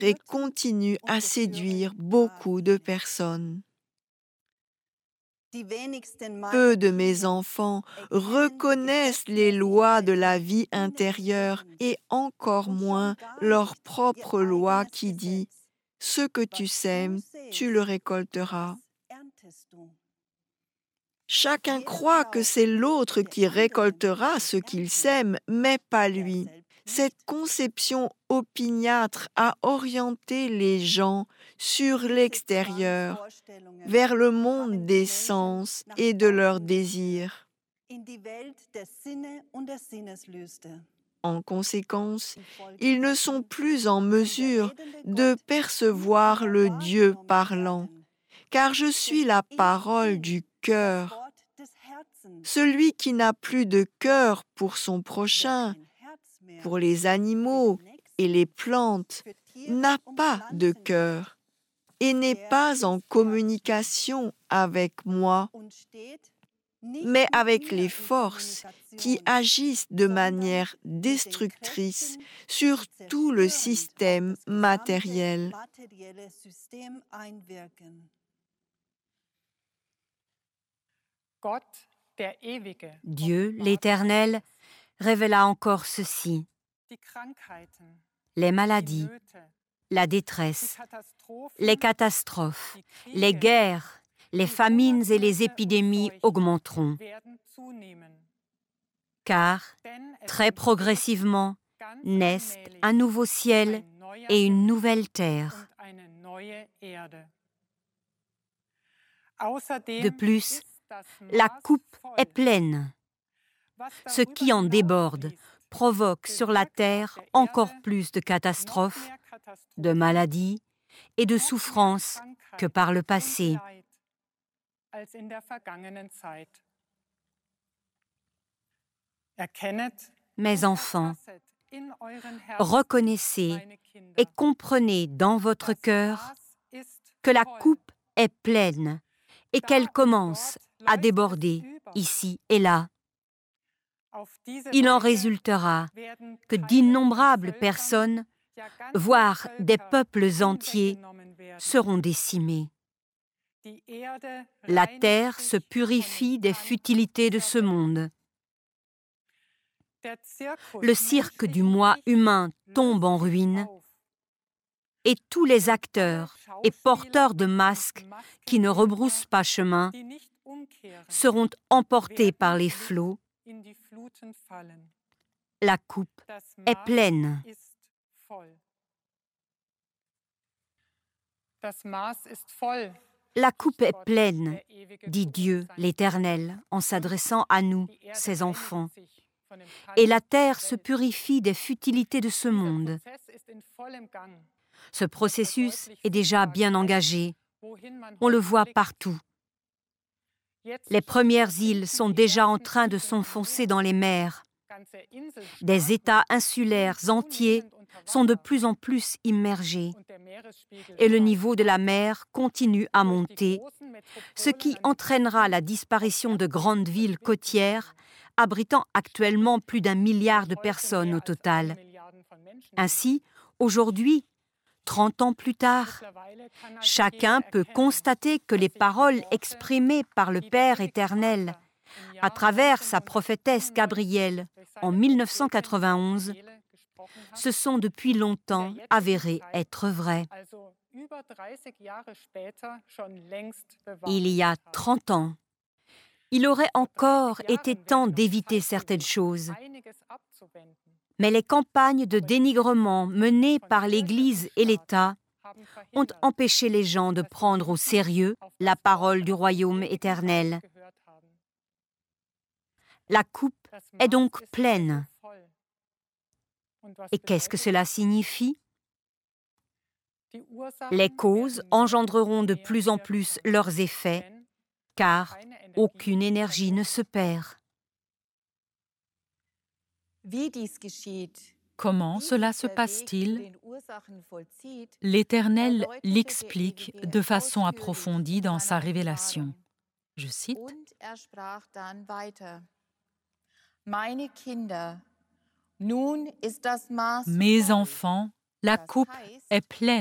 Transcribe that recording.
et continue à séduire beaucoup de personnes. Peu de mes enfants reconnaissent les lois de la vie intérieure et encore moins leur propre loi qui dit « Ce que tu sèmes, tu le récolteras ». Chacun croit que c'est l'autre qui récoltera ce qu'il sème, mais pas lui. Cette conception opiniâtre a orienté les gens sur l'extérieur, vers le monde des sens et de leurs désirs. En conséquence, ils ne sont plus en mesure de percevoir le Dieu parlant, car je suis la parole du cœur. Celui qui n'a plus de cœur pour son prochain, pour les animaux et les plantes, n'a pas de cœur et n'est pas en communication avec moi, mais avec les forces qui agissent de manière destructrice sur tout le système matériel. Dieu, l'Éternel, révéla encore ceci: les maladies, la détresse, les catastrophes, les guerres, les famines et les épidémies augmenteront. Car, très progressivement, naissent un nouveau ciel et une nouvelle terre. De plus, la coupe est pleine. Ce qui en déborde provoque sur la terre encore plus de catastrophes, de maladies et de souffrances que par le passé. Mes enfants, reconnaissez et comprenez dans votre cœur que la coupe est pleine et qu'elle commence à déborder ici et là. Il en résultera que d'innombrables personnes, voire des peuples entiers, seront décimés. La terre se purifie des futilités de ce monde. Le cirque du moi humain tombe en ruine et tous les acteurs et porteurs de masques qui ne rebroussent pas chemin seront emportés par les flots. La coupe est pleine. La coupe est pleine, dit Dieu l'Éternel en s'adressant à nous, ses enfants. Et la terre se purifie des futilités de ce monde. Ce processus est déjà bien engagé. On le voit partout. Les premières îles sont déjà en train de s'enfoncer dans les mers. Des États insulaires entiers sont de plus en plus immergés. Et le niveau de la mer continue à monter, ce qui entraînera la disparition de grandes villes côtières abritant actuellement plus d'1 milliard de personnes au total. Ainsi, aujourd'hui, 30 ans plus tard, chacun peut constater que les paroles exprimées par le Père éternel à travers sa prophétesse Gabrielle en 1991 se sont depuis longtemps avérées être vraies. Il y a 30 ans, il aurait encore été temps d'éviter certaines choses. Mais les campagnes de dénigrement menées par l'Église et l'État ont empêché les gens de prendre au sérieux la parole du royaume éternel. La coupe est donc pleine. Et qu'est-ce que cela signifie? Les causes engendreront de plus en plus leurs effets, car aucune énergie ne se perd. Comment cela se passe-t-il? L'Éternel l'explique de façon approfondie dans sa révélation. Je cite: « Mes enfants, La coupe est pleine.